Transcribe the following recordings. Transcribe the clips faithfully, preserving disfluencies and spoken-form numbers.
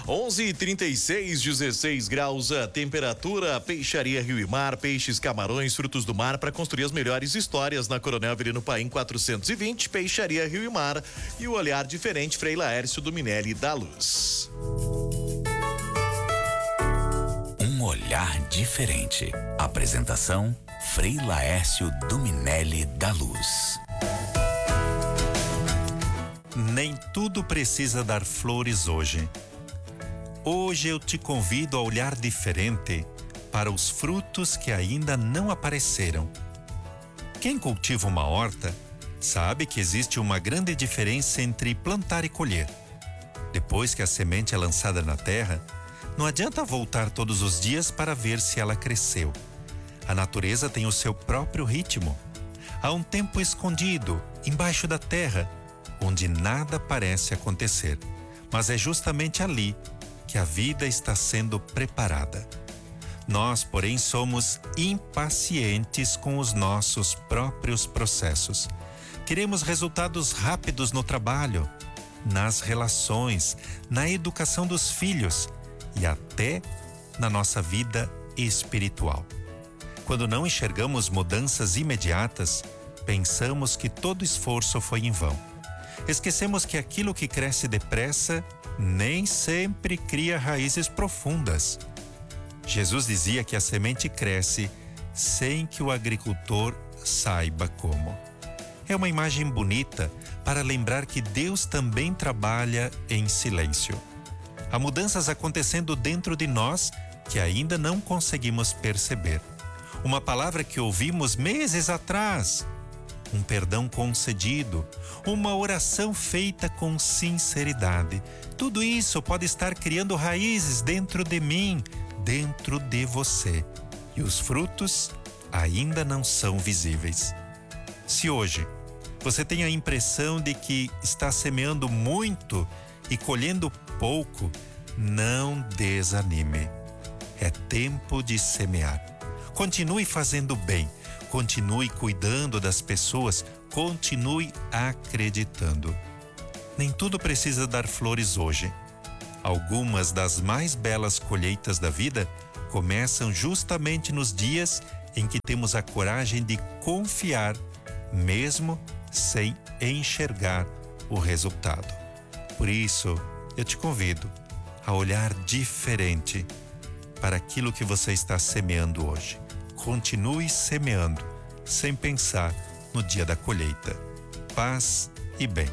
onze e trinta e seis, dezesseis graus a temperatura. Peixaria Rio e Mar, peixes, camarões, frutos do mar para construir as melhores histórias na Coronel Avelino Paim quatrocentos e vinte. Peixaria Rio e Mar e o olhar diferente Frei Laércio Dominelli da Luz. Um olhar diferente. Apresentação Frei Laércio Dominelli da Luz. Nem tudo precisa dar flores hoje. Hoje eu te convido a olhar diferente para os frutos que ainda não apareceram. Quem cultiva uma horta sabe que existe uma grande diferença entre plantar e colher. Depois que a semente é lançada na terra, não adianta voltar todos os dias para ver se ela cresceu. A natureza tem o seu próprio ritmo. Há um tempo escondido, embaixo da terra, onde nada parece acontecer. Mas é justamente ali que a vida está sendo preparada. Nós, porém, somos impacientes com os nossos próprios processos. Queremos resultados rápidos no trabalho, nas relações, na educação dos filhos e até na nossa vida espiritual. Quando não enxergamos mudanças imediatas, pensamos que todo esforço foi em vão. Esquecemos que aquilo que cresce depressa nem sempre cria raízes profundas. Jesus dizia que a semente cresce sem que o agricultor saiba como. É uma imagem bonita para lembrar que Deus também trabalha em silêncio. Há mudanças acontecendo dentro de nós que ainda não conseguimos perceber. Uma palavra que ouvimos meses atrás, um perdão concedido, uma oração feita com sinceridade. Tudo isso pode estar criando raízes dentro de mim, dentro de você. E os frutos ainda não são visíveis. Se hoje você tem a impressão de que está semeando muito e colhendo pouco, não desanime. É tempo de semear. Continue fazendo bem. Continue cuidando das pessoas, continue acreditando. Nem tudo precisa dar flores hoje. Algumas das mais belas colheitas da vida começam justamente nos dias em que temos a coragem de confiar, mesmo sem enxergar o resultado. Por isso, eu te convido a olhar diferente para aquilo que você está semeando hoje. Continue semeando, sem pensar no dia da colheita. Paz e bem.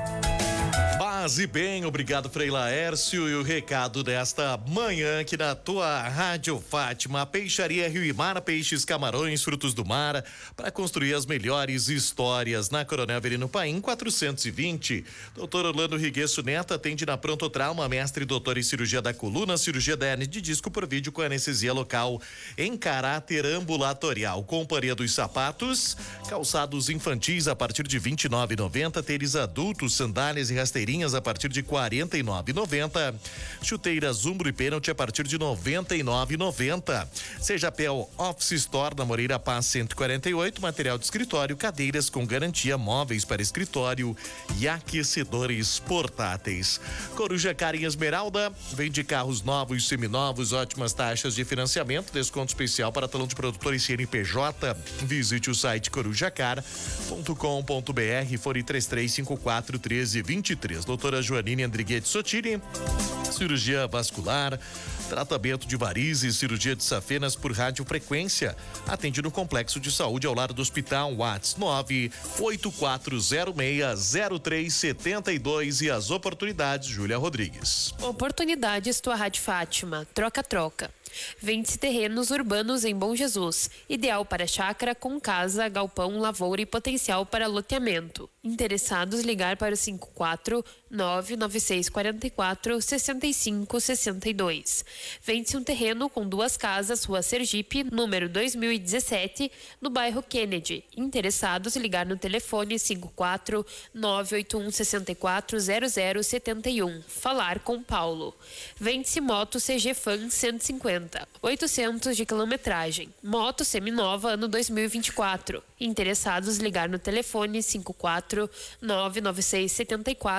Paz e bem, obrigado Frei Laércio, e o recado desta manhã aqui na tua Rádio Fátima. Peixaria Rio e Mar, peixes, camarões, frutos do mar, para construir as melhores histórias na Coronel Avelino Paim quatrocentos e vinte. Doutor Orlando Riguesso Neto atende na Pronto Trauma, mestre e doutor em cirurgia da coluna, cirurgia da hernia de disco por vídeo com anestesia local em caráter ambulatorial. Companhia dos Sapatos, calçados infantis a partir de vinte e nove reais e noventa centavos, tênis adultos, sandálias e rasteirinhas a partir de quarenta e nove reais e noventa centavos, chuteiras Umbro e pênalti a partir de noventa e nove reais e noventa centavos. Seja Pel Office Store na Moreira Paz cento e quarenta e oito, material de escritório, cadeiras com garantia, móveis para escritório e aquecedores portáteis. Coruja Car em Esmeralda, vende carros novos, seminovos, ótimas taxas de financiamento, desconto especial para talão de produtor e C N P J. Visite o site corujacar ponto com ponto br, fone três três cinco quatro, um três dois três. Doutora Joanine Andriguete Sotiri, cirurgia vascular, tratamento de varizes, cirurgia de safenas por radiofrequência. Atende no Complexo de Saúde ao lado do Hospital. WhatsApp nove oito quatro zero seis zero três sete dois. E as oportunidades, Júlia Rodrigues. Oportunidades, tua Rádio Fátima. Troca-troca. Vende-se terrenos urbanos em Bom Jesus, ideal para chácara com casa, galpão, lavoura e potencial para loteamento. Interessados, ligar para o cinco quatro nove nove seis quatro quatro seis cinco seis dois. Vende-se um terreno com duas casas, Rua Sergipe, número dois mil e dezessete, no bairro Kennedy. Interessados, ligar no telefone cinco quatro nove oito um seis quatro zero zero sete um. Falar com Paulo. Vende-se moto C G Fan cento e cinquenta, oitocentos de quilometragem. Moto seminova ano dois mil e vinte e quatro. Interessados, ligar no telefone cinco quatro nove nove seis sete quatro oito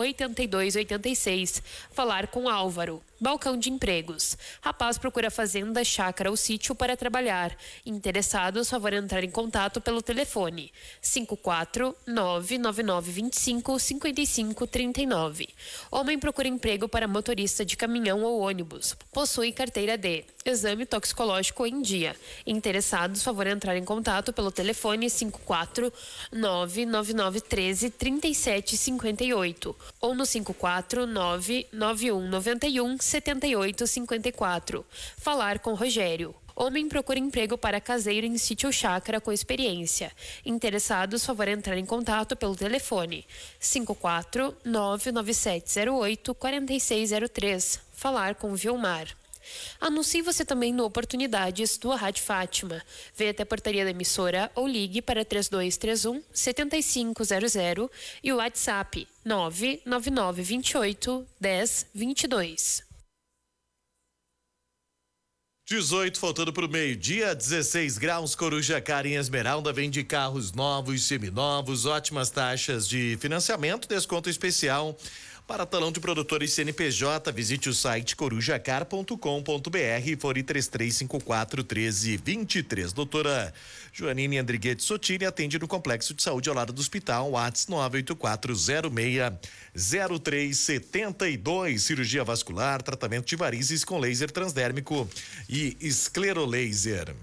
oitenta e dois oitenta e seis. Falar com Álvaro. Balcão de empregos. Rapaz procura fazenda, chácara ou sítio para trabalhar. Interessados, favor entrar em contato pelo telefone cinco quatro nove nove nove dois cinco cinco cinco três nove. Homem procura emprego para motorista de caminhão ou ônibus. Possui carteira D. Exame toxicológico em dia. Interessados, favor entrar em contato pelo telefone cinco quatro nove nove nove um três três sete cinco oito ou no cinco quatro nove nove um nove um sete oito cinco quatro. Falar com Rogério. Homem procura emprego para caseiro em sítio ou chácara com experiência. Interessados, favor entrar em contato pelo telefone cinco quatro nove nove sete zero oito quatro seis zero três. Falar com Vilmar. Anuncie você também no Oportunidades do Rádio Fátima. Venha até a portaria da emissora ou ligue para três dois três um sete cinco zero zero e o WhatsApp nove nove nove dois oito um zero dois dois. dezoito, faltando para o meio-dia, dezesseis graus, Coruja Car em Esmeralda vende carros novos, seminovos, ótimas taxas de financiamento, desconto especial para talão de produtores C N P J. Visite o site corujacar ponto com ponto br e fone três três cinco quatro um três dois três. Doutora Joanine Andriguete Sotini atende no Complexo de Saúde ao lado do hospital. WhatsApp nove oito quatro zero seis zero três sete dois. Cirurgia vascular, tratamento de varizes com laser transdérmico e esclerolaser.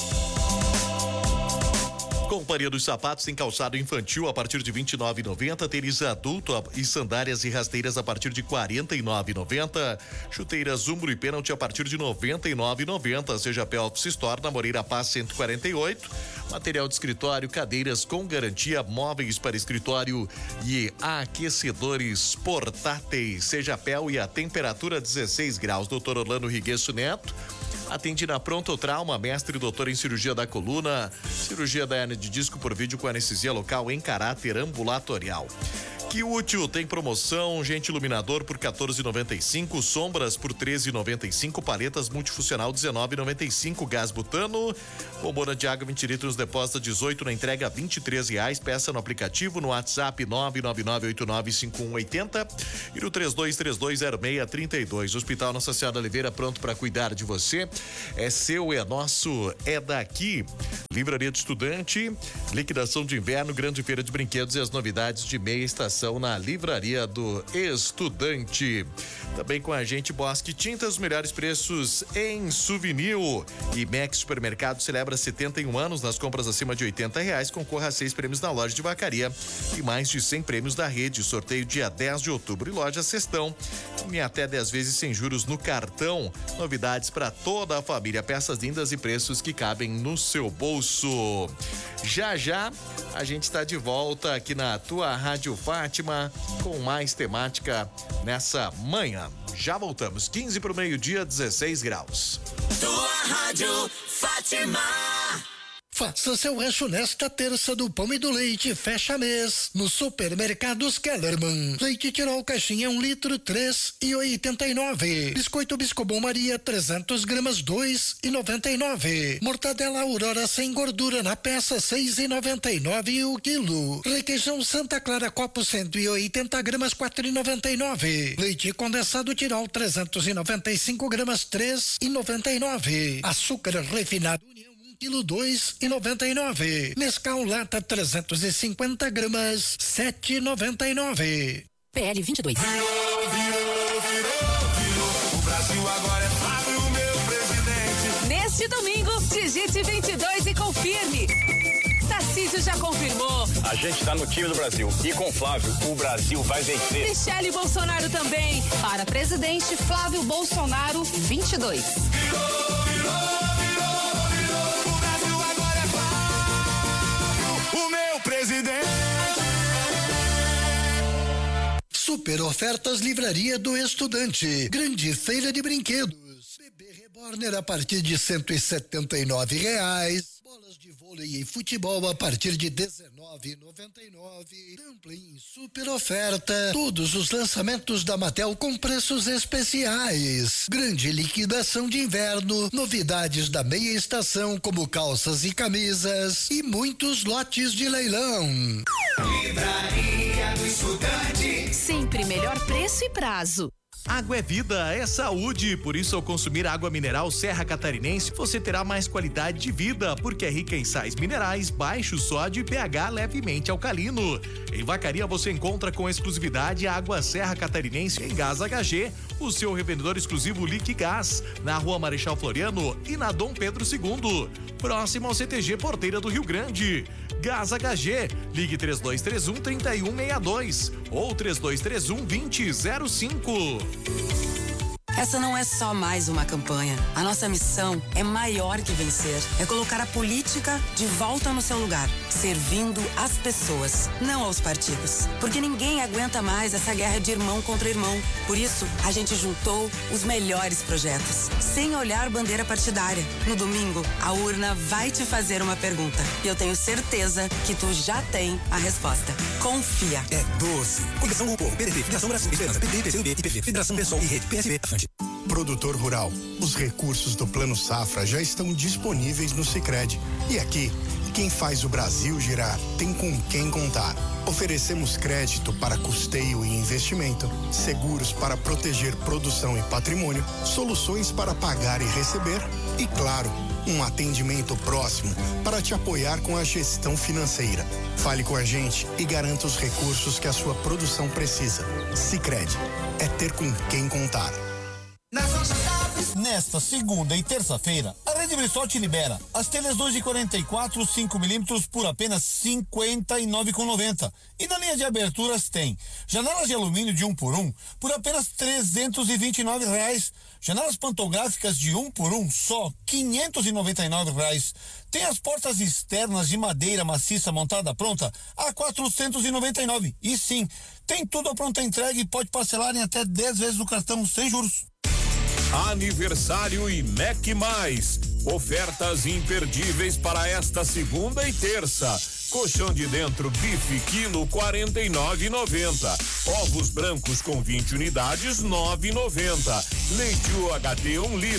Companhia dos Sapatos tem calçado infantil a partir de vinte e nove reais e noventa centavos, tênis adulto e sandálias e rasteiras a partir de quarenta e nove reais e noventa centavos, chuteiras Umbro e pênalti a partir de noventa e nove reais e noventa centavos, seja P Office Store na Moreira Paz cento e quarenta e oito, material de escritório, cadeiras com garantia, móveis para escritório e aquecedores portáteis, seja Pel e a temperatura dezesseis graus. Doutor Orlando Riguesso Neto atende na Pronto Trauma, mestre e doutor em cirurgia da coluna, cirurgia da hernia de disco por vídeo com anestesia local em caráter ambulatorial. Que útil, tem promoção, gente iluminador por quatorze reais e noventa e cinco centavos, sombras por treze reais e noventa e cinco centavos, paletas multifuncional dezenove reais e noventa e cinco centavos, gás butano, bombona de água vinte litros, depósito dezoito, na entrega vinte e três reais, peça no aplicativo, no WhatsApp nove nove nove oito nove cinco um oito zero e no três dois três dois zero seis três dois. Hospital Nossa Senhora Oliveira, pronto para cuidar de você. É seu, é nosso, é daqui. Livraria de Estudante, liquidação de inverno, grande feira de brinquedos e as novidades de meia estação na Livraria do Estudante. Também com a gente Bosque Tintas, melhores preços em souvenir. E Max Supermercado celebra setenta e um anos. Nas compras acima de oitenta reais, concorra a seis prêmios na loja de vacaria e mais de cem prêmios da rede. Sorteio dia dez de outubro e loja Sextão e até dez vezes sem juros no cartão. Novidades para toda a família, peças lindas e preços que cabem no seu bolso. Já já a gente está de volta aqui na tua Rádio Fátima com mais temática nessa manhã. Já voltamos, quinze para o meio-dia, dezesseis graus. Tua Rádio Fátima. Faça seu rancho nesta terça do pão e do leite, fecha mês, no Supermercados Kellerman. Leite Tirol caixinha um litro, três e oitenta e nove. Biscoito Biscobon Maria, trezentos gramas, dois e noventa e nove. Mortadela Aurora sem gordura na peça, seis e noventa e nove o quilo. Requeijão Santa Clara copo cento e oitenta gramas, quatro e noventa e nove. Leite condensado Tirol, trezentos e noventa e cinco gramas, três e noventa e nove. Açúcar refinado União quilo dois e noventa e nove. Nescau lata trezentos e cinquenta gramas, sete e noventa e nove. P L vinte e dois. Virou, virou, virou, virou. O Brasil agora é Flávio, meu presidente. Neste domingo, digite vinte e dois e confirme. Tarcísio já confirmou. A gente tá no time do Brasil e com Flávio, o Brasil vai vencer. Michele Bolsonaro também. Para presidente, Flávio Bolsonaro, vinte e dois. Virou, virou. Presidente. Super ofertas Livraria do Estudante. Grande feira de brinquedos. Bebê Reborn a partir de cento e setenta e nove reais. Bolas de vôlei Vôlei e futebol a partir de dezenove reais e noventa e nove centavos. Dumpling super oferta. Todos os lançamentos da Mattel com preços especiais. Grande liquidação de inverno. Novidades da meia estação como calças e camisas e muitos lotes de leilão. Livraria do Estudante. Sempre melhor preço e prazo. Água é vida, é saúde, por isso ao consumir água mineral Serra Catarinense, você terá mais qualidade de vida, porque é rica em sais minerais, baixo sódio e pH levemente alcalino. Em Vacaria você encontra com exclusividade a água Serra Catarinense em Gás H G, o seu revendedor exclusivo Liquigás, na Rua Marechal Floriano e na Dom Pedro segundo, próximo ao C T G Porteira do Rio Grande. Gás H G, ligue três dois três um, três um seis dois ou três dois três um, vinte zero cinco. Essa não é só mais uma campanha. A nossa missão é maior que vencer. É colocar a política de volta no seu lugar, servindo as pessoas, não aos partidos. Porque ninguém aguenta mais essa guerra de irmão contra irmão. Por isso, a gente juntou os melhores projetos, sem olhar bandeira partidária. No domingo, a urna vai te fazer uma pergunta. E eu tenho certeza que tu já tem a resposta. Confia. É doce. Coligação com o Povo, P D T, Federação Brasil, Esperança, P D T, P C do B, I P V, Federação Pessoal e Rede, P S B, Afante. Produtor rural, os recursos do Plano Safra já estão disponíveis no Sicredi. E aqui, quem faz o Brasil girar tem com quem contar. Oferecemos crédito para custeio e investimento, seguros para proteger produção e patrimônio, soluções para pagar e receber e, claro, um atendimento próximo para te apoiar com a gestão financeira. Fale com a gente e garanta os recursos que a sua produção precisa. Sicredi, é ter com quem contar. Nesta segunda e terça-feira, a Rede Bristol te libera as teles dois e quarenta e quatro, cinco milímetros por apenas cinquenta e nove reais e noventa centavos. E na linha de aberturas tem janelas de alumínio de um por um por apenas trezentos e vinte e nove reais. Janelas pantográficas de um por um só quinhentos e noventa e nove reais. Tem as portas externas de madeira maciça montada pronta a quatrocentos e noventa e nove. E sim, tem tudo a pronta entrega e pode parcelar em até dez vezes o cartão sem juros. Aniversário e Mac Mais. Ofertas imperdíveis para esta segunda e terça. Colchão de dentro bife quilo quarenta e nove reais e noventa. Ovos brancos com vinte unidades nove reais e noventa. Leite U H T um litro